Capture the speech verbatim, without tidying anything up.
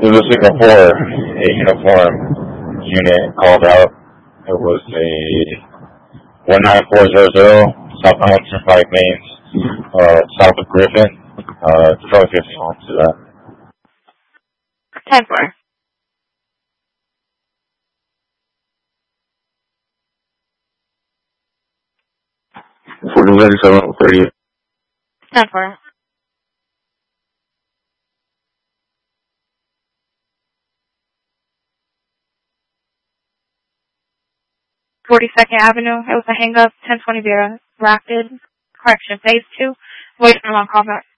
It was Singapore, a uniform unit called out. It was a one nine four zero zero, southbound Turnpike Mains, uh, south of Griffin. Uh, it's only fifty miles to that. ten four. forty seven thirty. ten four. forty-second Avenue. It was a hang-up, ten twenty Vera. Rapid. Correction, phase two. Wait for a long callback.